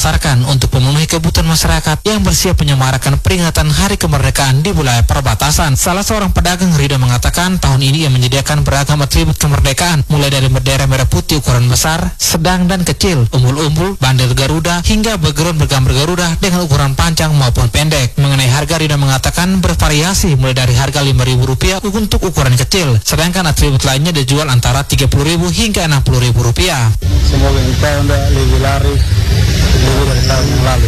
Sarkan untuk memenuhi kebutuhan masyarakat yang bersiap menyemarakan peringatan Hari Kemerdekaan di wilayah perbatasan. Salah seorang pedagang Ridho mengatakan tahun ini ia menyediakan beragam atribut kemerdekaan, mulai dari bendera merah putih ukuran besar, sedang dan kecil, umbul-umbul, bandel Garuda, hingga background bergambar Garuda dengan ukuran panjang maupun pendek. Mengenai harga, Ridho mengatakan bervariasi mulai dari harga Rp5.000 untuk ukuran kecil, sedangkan atribut lainnya dijual antara Rp30.000 hingga Rp60.000. Semoga kita lebih lari dari tahun yang lalu.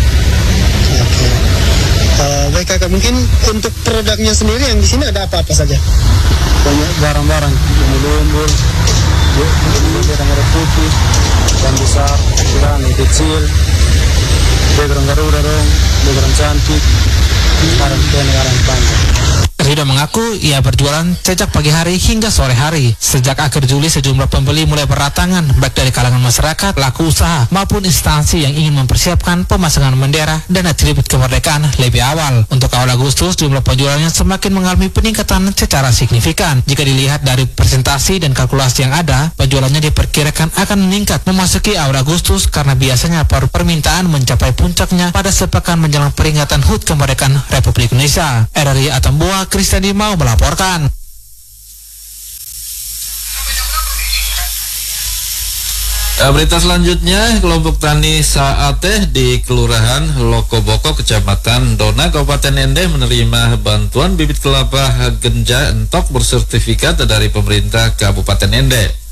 Baik kakak, mungkin untuk produknya sendiri yang di sini ada apa-apa saja? Banyak barang-barang, umbul-umbul, bendera merah putih, yang besar, ukuran kecil, background Garuda dong, background cantik, sekarang negara panjang. Ridho mengaku ia berjualan sejak pagi hari hingga sore hari. Sejak akhir Juli sejumlah pembeli mulai berdatangan baik dari kalangan masyarakat, pelaku usaha maupun instansi yang ingin mempersiapkan pemasangan bendera dan atribut kemerdekaan lebih awal. Untuk awal Agustus jumlah penjualannya semakin mengalami peningkatan secara signifikan. Jika dilihat dari presentasi dan kalkulasi yang ada, penjualannya diperkirakan akan meningkat memasuki awal Agustus karena biasanya permintaan mencapai puncaknya pada sepekan menjelang peringatan HUT kemerdekaan Republik Indonesia. RRI Atambua, Kristian Dimau melaporkan. Berita selanjutnya, kelompok tani Saateh di Kelurahan Lokoboko, Kecamatan Dona, Kabupaten Ende menerima bantuan bibit kelapa genja entok bersertifikat dari pemerintah Kabupaten Ende.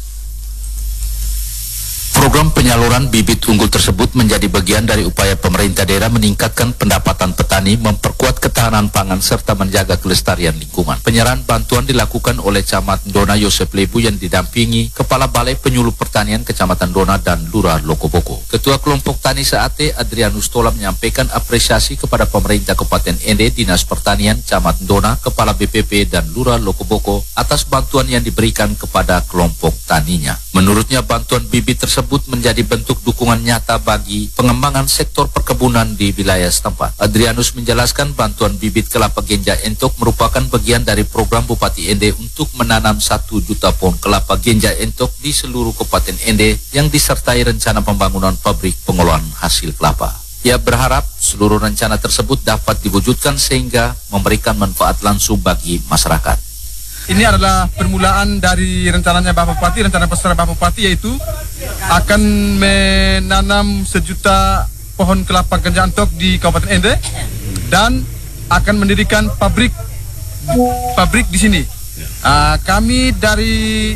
Program penyaluran bibit unggul tersebut menjadi bagian dari upaya pemerintah daerah meningkatkan pendapatan petani, memperkuat ketahanan pangan, serta menjaga kelestarian lingkungan. Penyerahan bantuan dilakukan oleh Camat Dona Yosef Lebu yang didampingi Kepala Balai Penyuluh Pertanian Kecamatan Dona dan Lurah Lokoboko. Ketua Kelompok Tani Saate Adrianus Tola menyampaikan apresiasi kepada pemerintah Kabupaten Ende, Dinas Pertanian, Camat Dona, Kepala BPP, dan Lurah Lokoboko atas bantuan yang diberikan kepada kelompok taninya. Menurutnya bantuan bibit tersebut menjadi bentuk dukungan nyata bagi pengembangan sektor perkebunan di wilayah setempat. Adrianus menjelaskan bantuan bibit kelapa genja entok merupakan bagian dari program Bupati Ende untuk menanam 1 juta pohon kelapa genja entok di seluruh Kabupaten Ende yang disertai rencana pembangunan pabrik pengolahan hasil kelapa. Ia berharap seluruh rencana tersebut dapat diwujudkan sehingga memberikan manfaat langsung bagi masyarakat. Ini adalah permulaan dari rencananya Bapak Bupati, rencana besar Bapak Bupati, yaitu akan menanam 1 juta pohon kelapa genja entok di Kabupaten Ende dan akan mendirikan pabrik di sini. Kami dari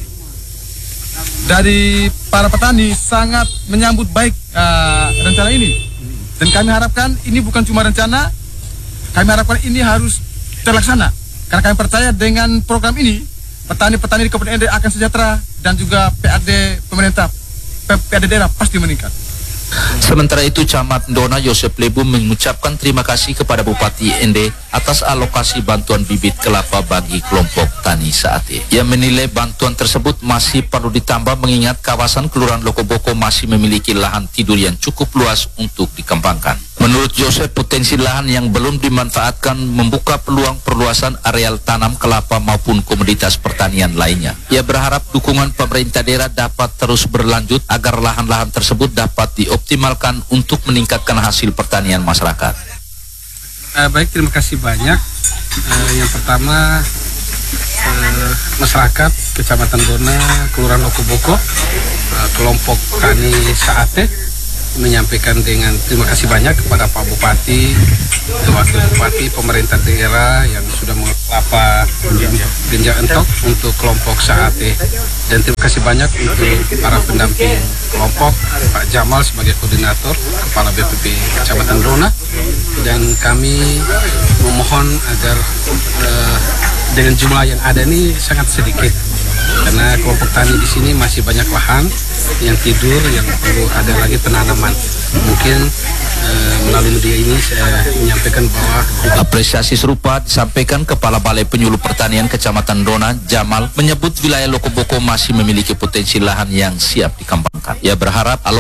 para petani sangat menyambut baik rencana ini, dan kami harapkan ini bukan cuma rencana, kami harapkan ini harus terlaksana. Karena kami percaya dengan program ini, petani-petani di Kabupaten Ende akan sejahtera dan juga PAD pemerintah, PAD daerah pasti meningkat. Sementara itu, Camat Dona Yosef Lebu mengucapkan terima kasih kepada Bupati Ende atas alokasi bantuan bibit kelapa bagi kelompok tani Saate. Ia menilai bantuan tersebut masih perlu ditambah mengingat kawasan Kelurahan Lokoboko masih memiliki lahan tidur yang cukup luas untuk dikembangkan. Menurut Yosef, potensi lahan yang belum dimanfaatkan membuka peluang perluasan areal tanam kelapa maupun komoditas pertanian lainnya. Ia berharap dukungan pemerintah daerah dapat terus berlanjut agar lahan-lahan tersebut dapat dioptimalkan untuk meningkatkan hasil pertanian masyarakat. Baik, terima kasih banyak. Yang pertama, masyarakat Kecamatan Dona, Kelurahan Lokoboko, kelompok tani Saate menyampaikan dengan terima kasih banyak kepada Pak Bupati, Wakil Bupati, pemerintah daerah yang sudah mengelapa genja entok untuk kelompok Saate, dan terima kasih banyak untuk para pendamping kelompok, Pak Jamal sebagai koordinator, Kepala BPP Kecamatan Dona, dan kami memohon agar dengan jumlah yang ada ini sangat sedikit, karena kelompok tani di sini masih banyak lahan yang tidur yang perlu ada lagi penanaman. Mungkin melalui media ini saya menyampaikan bahwa apresiasi serupa disampaikan Kepala Balai Penyuluh Pertanian Kecamatan Dona, Jamal, menyebut wilayah Lokoboko masih memiliki potensi lahan yang siap dikembangkan. Ia berharap alokasi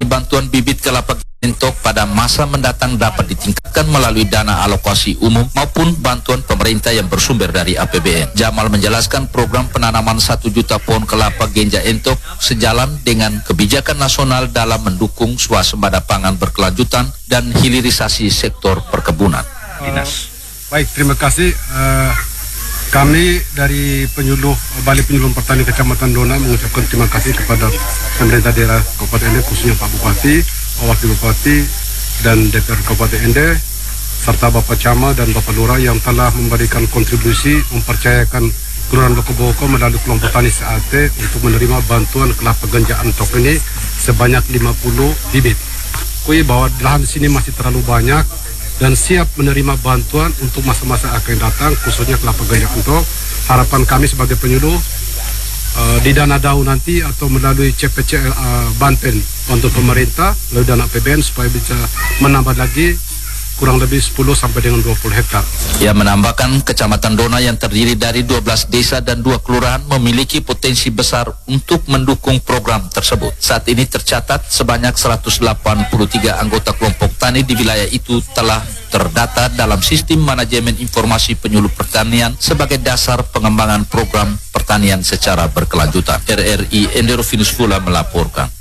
bantuan bibit kelapa entok pada masa mendatang dapat ditingkatkan melalui dana alokasi umum maupun bantuan pemerintah yang bersumber dari APBN. Jamal menjelaskan program penanaman 1 juta pohon kelapa genja entok sejalan dengan kebijakan nasional dalam mendukung swasembada pangan berkelanjutan dan hilirisasi sektor perkebunan. Baik, terima kasih. Kami dari Balai Penyuluhan Pertanian Kecamatan Dona mengucapkan terima kasih kepada pemerintah daerah Kabupaten Ende, khususnya Pak Bupati, Wakil Bupati, dan DPR Kabupaten Ende, serta Bapak Camat dan Bapak Lurah yang telah memberikan kontribusi mempercayakan Kelurahan Loko Boko melalui kelompok tani SAT untuk menerima bantuan kelapa genja entok ini sebanyak 50 bibit. Kui bahwa lahan di sini masih terlalu banyak dan siap menerima bantuan untuk masa-masa akan datang, khususnya kelapa genja entok. Harapan kami sebagai penyuluh di dana daun nanti atau melalui CPC Banten untuk pemerintah melalui dana APBN supaya bisa menambah lagi kurang lebih 10 sampai dengan 20 hektar. Ia menambahkan Kecamatan Dona yang terdiri dari 12 desa dan 2 kelurahan memiliki potensi besar untuk mendukung program tersebut. Saat ini tercatat sebanyak 183 anggota kelompok tani di wilayah itu telah terdata dalam sistem manajemen informasi penyuluh pertanian sebagai dasar pengembangan program pertanian secara berkelanjutan. RRI Enderovinus Fula melaporkan.